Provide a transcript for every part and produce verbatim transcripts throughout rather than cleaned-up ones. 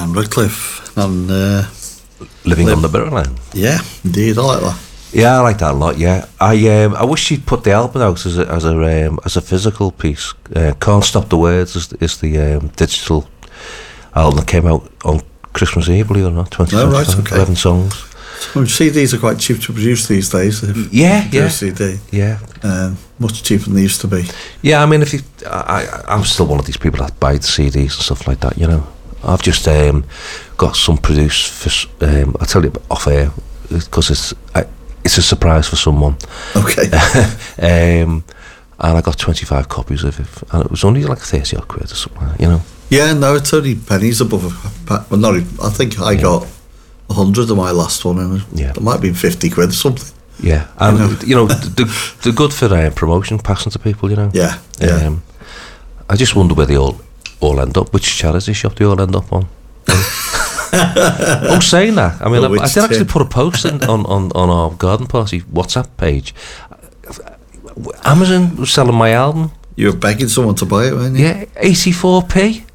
And Wycliffe and uh, Living Live. on the Mirror Line. Yeah, indeed, I like that. Yeah, I like that a lot. Yeah, I um, I wish she'd put the album out as a as a um, as a physical piece. Uh, Can't Stop the Words is, is the um, digital album that came out on Christmas Eve, believe it or not. Twenty Oh, right, okay. eleven songs. Well, C Ds are quite cheap to produce these days. If Yeah, you do yeah. a C D, Yeah, um, much cheaper than they used to be. yeah. I mean, if you, I, I, I'm still one of these people that buy the C Ds and stuff like that. You know, I've just um, got some produced for. s- Um, I'll tell you off air because it's I, it's a surprise for someone. Okay. um, and I got twenty-five copies of it, and it was only like thirty odd quid or something. Like that, you know. Yeah, no, it's only pennies above a pa- well, not even, I think I Yeah. got a hundred of my last one, and Yeah. it might have been fifty quid or something. Yeah, and You know. you know, the the good for uh, promotion, passing to people. You know. Yeah, yeah. Um, I just wonder where they all all end up. Which charity shop they all end up on? Oh, saying that, I mean, Well, I, I which did actually tin? put a post in, on, on on our garden party WhatsApp page. Amazon was selling my album. You were begging someone to buy it, weren't you? Yeah, eighty-four p.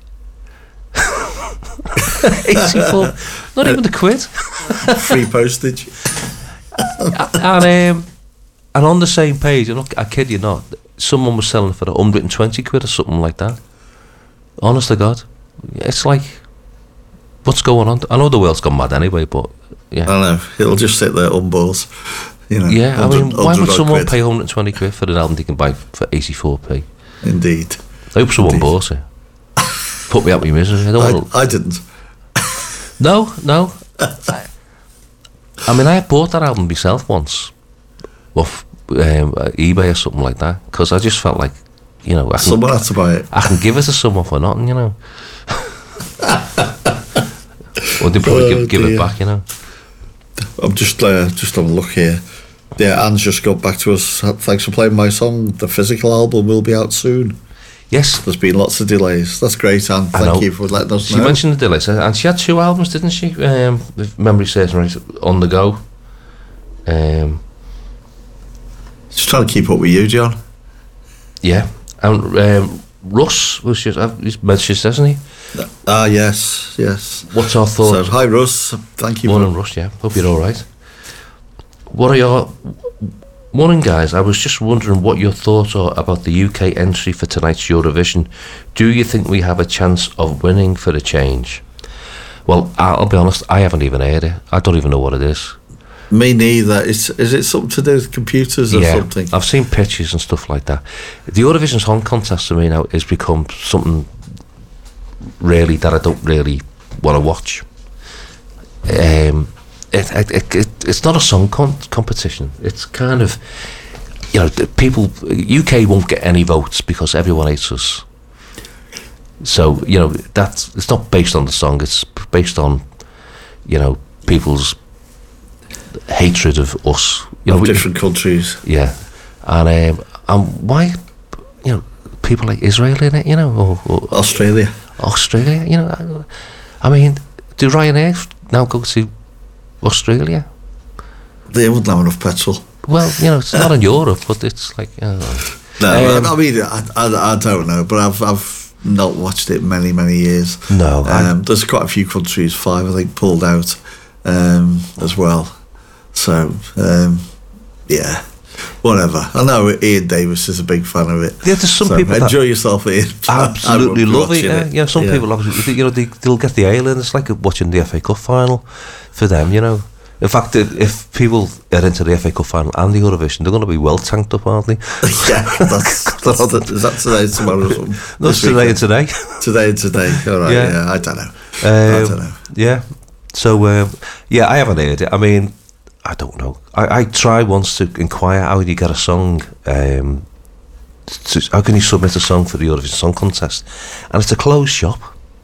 eighty-four, not even a quid. Free postage. and um, and on the same page, and I kid you not, someone was selling for one hundred twenty quid or something like that. Honest to God, it's like, what's going on? I know the world's gone mad anyway, but yeah, I know, it'll just sit there unballs. You know, yeah. I one hundred mean, why would odd someone quid. pay one hundred twenty quid for an album they can buy for eighty-four p? Indeed. I hope someone Indeed. bought it. Put me out my misery. I don't I, want to. I didn't. No, no. I, I mean, I bought that album myself once off um, eBay or something like that, because I just felt like, you know, I can, Someone had to buy it. I can give it to someone for nothing, you know. Or they probably Oh, give, give it dear. back, you know. I'm just uh, just having a look here. Yeah, Anne's just got back to us. Thanks for playing my song. The physical album will be out soon. Yes, There's been lots of delays. That's great, Anne. I Thank know. you for letting us she know. mentioned the delays, and she had two albums, didn't she? Um, if memory serves me right, on the go. Um, Just trying to keep up with you, John. yeah, and um, Russ was just uh, he's mentioned, hasn't he? Ah, yes, yes. What's our So, thoughts? hi, Russ. Thank you. Morning, For, Russ. Yeah, hope you're all right. What are your morning, guys? I was just wondering what your thoughts are about the U K entry for tonight's Eurovision. Do you think we have a chance of winning for a change? Well, I'll be honest, I haven't even heard it. I don't even know what it is. me neither. It's, is it something to do with computers or Yeah, something? I've seen pictures and stuff like that. The Eurovision Song Contest to me now has become something really that I don't really want to watch. Um, it, it, it, it it's not a song con- competition. It's kind of, you know, the people. U K won't get any votes because everyone hates us. So you know that's it's not based on the song. It's based on, you know, people's hatred of us. You know, Of we- different countries. yeah, and um, and why, you know, people like Israel in it, you know, or, or Australia. Australia, you know. I mean, do Ryanair now go to Australia? They wouldn't have enough petrol. Well, you know, it's not in Europe, but it's like, you know, No, Um, I mean, I, I, I don't know, but I've I've not watched it many, many years. no, I- Um, there's quite a few countries, five I think, pulled out um, as well. So, um, yeah, whatever. I know Ian Davis is a big fan of it. yeah, there's some So people that enjoy yourself, Ian. I absolutely won't be love it. watching Yeah, yeah. Some Yeah. people, obviously, you know, they, they'll get the ale in. It's like watching the F A Cup final for them, you know. In fact, if- if people are into the F A Cup final and the Eurovision, they're going to be well tanked up, aren't they? yeah, that's, that's the, is that today, tomorrow, or something? No, This today and weekend? today. Today and today. All right. Yeah. Yeah, I don't know. I Um, don't know. Yeah. So, um, yeah, I haven't heard it. I mean, I don't know. I, I tried once to inquire how do you get a song. Um, to, how can you submit a song for the Eurovision Song Contest? And it's a closed shop.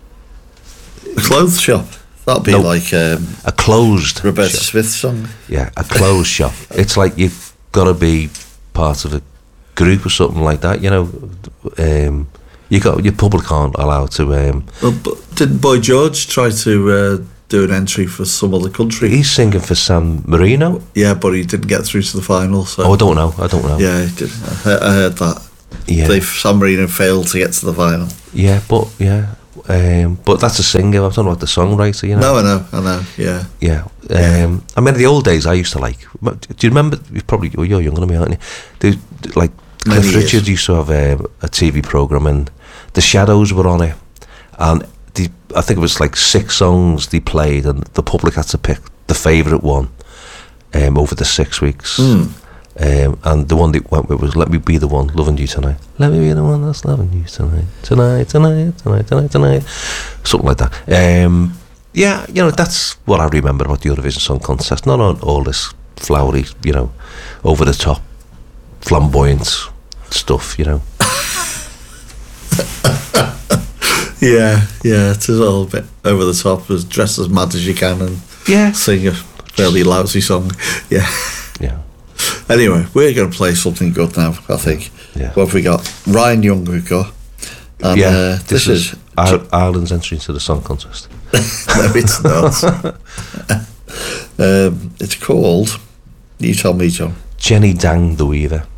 A clothes shop. That'd be No. like um, A closed Roberta shop. Smith song. Yeah, a closed shop. It's like you've got to be part of a group or something like that. You know, um, you got your public aren't allowed to. Um, Well, but didn't Boy George try to uh, do an entry for some other country? he's singing for San Marino. Yeah, but he didn't get through to the final. So Oh, I don't know. I don't know. yeah, he did. I, I heard that. Yeah. They San Marino failed to get to the final. Yeah, but yeah, Um, but that's a singer. I'm talking about the songwriter. You know. No, I know, I know. Yeah, Yeah. Um, Yeah. I mean, the old days I used to like. Do you remember? You probably well, you're younger than me, aren't you? They, like Many Cliff years. Richard used to have um, a T V program, and the Shadows were on it, and the I think it was like six songs they played, and the public had to pick the favourite one um, over the six weeks. Mm. Um, and the one that went with was "Let Me Be the One Loving You Tonight." Let me be the one that's loving you tonight, tonight, tonight, tonight, tonight, tonight, something like that. Um, yeah, you know, that's what I remember about the Eurovision Song Contest. Not on all this flowery, you know, over the top, flamboyant stuff. You know. yeah, yeah. It is all a bit over the top. As dress as mad as you can and Yeah. sing a fairly lousy song. Yeah. Yeah. Anyway, we're going to play something good now, I think. Yeah. What have we got? Ryan Young we've got. And, yeah. uh, this, this, is, is... Ar- Ireland's entry into the song contest. No, it's not. um, it's called... You tell me, John. Jenny Dang the Weaver.